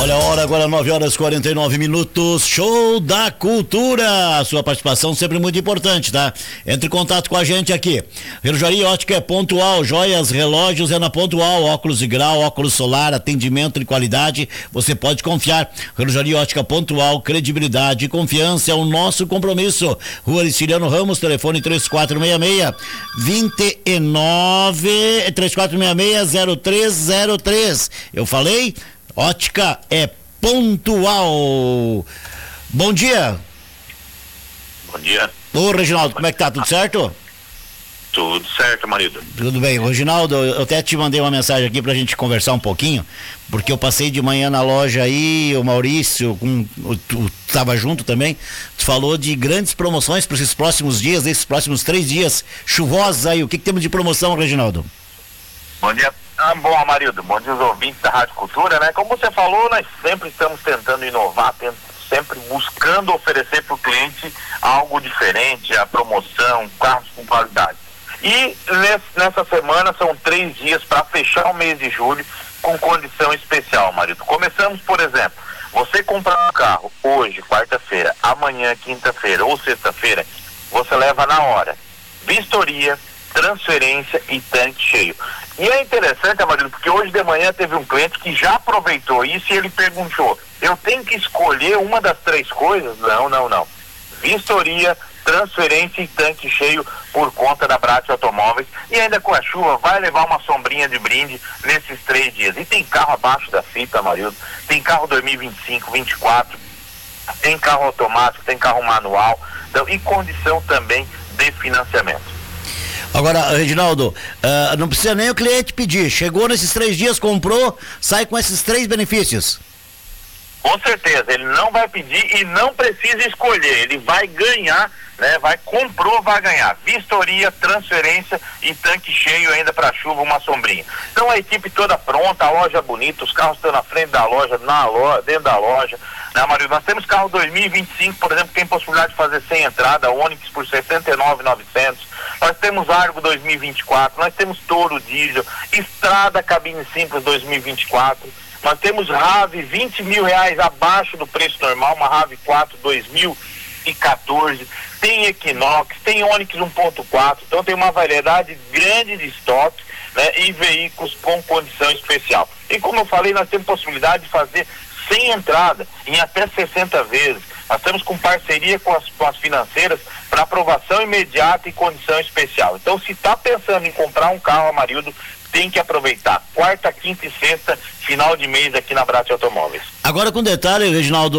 Olha a hora, agora 9h49. Show da Cultura. A sua participação sempre muito importante, tá? Entre em contato com a gente aqui. Relojaria Ótica é Pontual, joias, relógios é na Pontual, óculos de grau, óculos solar, atendimento de qualidade, você pode confiar. Relojaria Ótica Pontual, credibilidade e confiança é o nosso compromisso. Rua Aristiliano Ramos, telefone 3466-0303. Eu falei? Ótica é Pontual. Bom dia. Bom dia. Ô, Reginaldo, como é que tá? Tudo certo? Tudo certo, marido. Tudo bem. Reginaldo, eu até te mandei uma mensagem aqui pra gente conversar um pouquinho, porque eu passei de manhã na loja aí, o Maurício, tu tava junto também, tu falou de grandes promoções para esses próximos dias, esses próximos 3 dias chuvosos aí. O que temos de promoção, Reginaldo? Bom dia. Bom, marido, bom dia aos ouvintes da Rádio Cultura, né? Como você falou, nós sempre estamos tentando inovar, sempre buscando oferecer para o cliente algo diferente, a promoção, carros com qualidade. E nessa semana são 3 dias para fechar o mês de julho com condição especial, marido. Começamos, por exemplo, você comprar um carro hoje, quarta-feira, amanhã, quinta-feira ou sexta-feira, você leva na hora. Vistoria, transferência e tanque cheio. E é interessante, marido, porque hoje de manhã teve um cliente que já aproveitou isso e ele perguntou: eu tenho que escolher uma das 3 coisas? Não. Vistoria, transferência e tanque cheio por conta da Brat Automóveis, e ainda com a chuva vai levar uma sombrinha de brinde nesses 3 dias. E tem carro abaixo da fita, marido, tem carro 2025, 24, tem carro automático, tem carro manual, então, e condição também de financiamento. Agora, Reginaldo, não precisa nem o cliente pedir, chegou nesses 3 dias, comprou, sai com esses 3 benefícios. Com certeza, ele não vai pedir e não precisa escolher, ele vai ganhar, né? Comprou, vai ganhar. Vistoria, transferência e tanque cheio ainda para chuva, uma sombrinha. Então a equipe toda pronta, a loja bonita, os carros estão na frente da loja, dentro da loja, né, Mario? Nós temos carro 2025, por exemplo, que tem possibilidade de fazer sem entrada, Onix por 69.900. Nós temos Argo 2024, nós temos Toro Diesel, Estrada cabine simples 2024. Nós temos RAV R$20 mil abaixo do preço normal, uma RAV 4 2014, tem Equinox, tem Onix 1.4, então tem uma variedade grande de estoque, né, e veículos com condição especial. E como eu falei, nós temos possibilidade de fazer sem entrada, em até 60 vezes. Nós estamos com parceria com as financeiras para aprovação imediata e condição especial. Então, se está pensando em comprar um carro, Amarildo, tem que aproveitar. Quarta, quinta e sexta, final de mês aqui na Brat Automóveis. Agora com detalhe, Reginaldo,